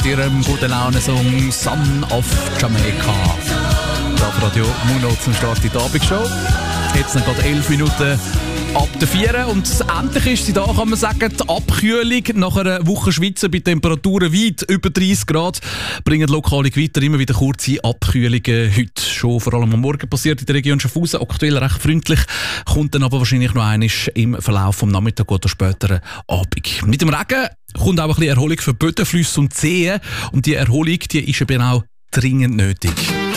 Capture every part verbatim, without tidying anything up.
ihrem guten Laune-Song «Son of Jamaica». Da auf Radio Muno zum Start in die Abendshow. Jetzt sind gerade elf Minuten ab der vier und endlich ist sie da, kann man sagen. Die Abkühlung nach einer Woche Schweizer bei Temperaturen weit über dreißig Grad bringen lokale Gewitter immer wieder kurze Abkühlungen. Heute schon vor allem am Morgen passiert in der Region Schaffhausen, aktuell recht freundlich, kommt dann aber wahrscheinlich noch einmal im Verlauf vom Nachmittag oder späteren Abend. Mit dem Regen kommt auch ein bisschen Erholung für Böden, Flüsse und Seen und die Erholung, die ist eben auch dringend nötig.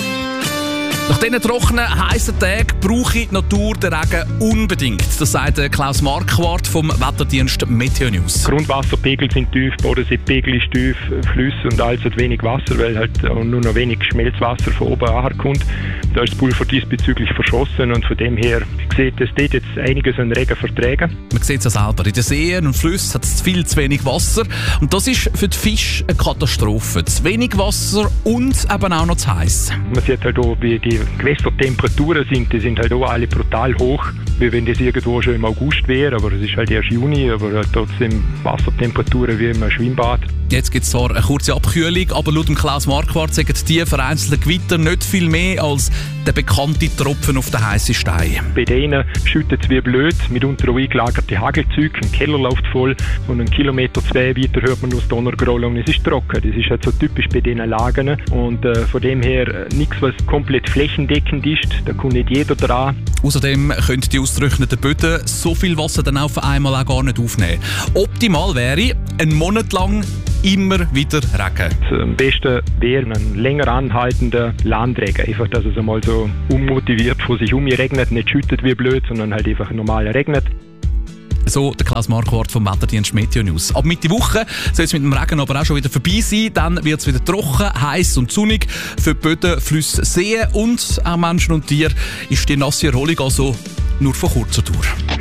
Nach diesen trockenen, heissen Tagen brauche die Natur den Regen unbedingt. Das sagt Klaus Marquardt vom Wetterdienst Meteo News. Grundwasserpegel sind tief, Bodenseepegel ist tief, Flüsse und alles hat wenig Wasser, weil halt nur noch wenig Schmelzwasser von oben ankommt. Da ist das Pulver diesbezüglich verschossen und von dem her sieht es dort jetzt einiges an Regen vertragen. Man sieht es ja selber. In den Seen und Flüssen hat es viel zu wenig Wasser und das ist für die Fische eine Katastrophe. Zu wenig Wasser und eben auch noch zu heiß. Man sieht halt auch, wie die Gewässertemperaturen sind, die sind halt auch alle brutal hoch, wie wenn das irgendwo schon im August wäre, aber es ist halt erst Juni, aber halt trotzdem Wassertemperaturen wie im Schwimmbad. Jetzt gibt es zwar eine kurze Abkühlung, aber laut dem Klaus Marquardt sagen die vereinzelten Gewitter nicht viel mehr als der bekannte Tropfen auf den heißen Stein. Bei denen schüttet es wie blöd, mitunter auch eingelagerte Hagelzüge, ein Keller läuft voll und einen Kilometer, zwei weiter hört man nur das Donnergrollen und es ist trocken. Das ist halt so typisch bei diesen Lagen und äh, von dem her äh, nichts, was komplett flächendeckend ist, da kommt nicht jeder dran. Außerdem können die ausgetrockneten Böden so viel Wasser dann auf einmal auch gar nicht aufnehmen. Optimal wäre, einen Monat lang immer wieder Regen. Am besten wäre ein länger anhaltender Landregen. Einfach, dass es einmal so unmotiviert vor sich umregnet, nicht schüttet wie blöd, sondern halt einfach normal regnet. So der Klaus Marquardt vom Wetterdienst Meteo News. Ab Mitte Woche soll es mit dem Regen aber auch schon wieder vorbei sein. Dann wird es wieder trocken, heiß und sonnig. Für die Böden, Flüsse, Seen und auch Menschen und Tiere ist die nasse Erholung also nur von kurzer Dauer.